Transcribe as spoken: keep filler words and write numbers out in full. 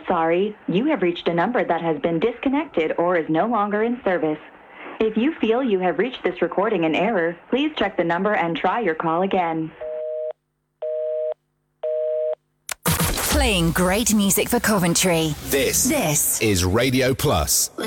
sorry, you have reached a number that has been disconnected or is no longer in service. If you feel you have reached this recording in error, please check the number and try your call again. Playing great music for Coventry. This, this is Radio Plus.